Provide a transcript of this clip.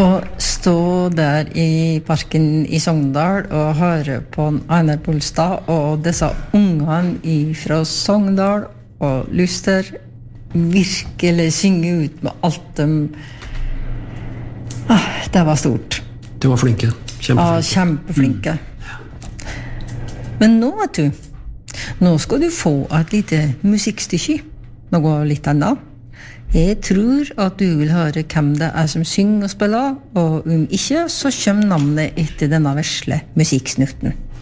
Og stå der i parken i Sogndal og høre på Einar Bolstad og disse ungene fra Sogndal og Luster virkelig synge ut med alt det var stort. De var flinke, kjempeflinke. Ja, kjempeflinke. Men nå, vet du, nå skal du få et lite musikkstykke, noe litt annet. Jeg tror at du vil høre hvem det som synger og spiller, og om ikke, så kommer navnet etter denne vesle musikksnutten.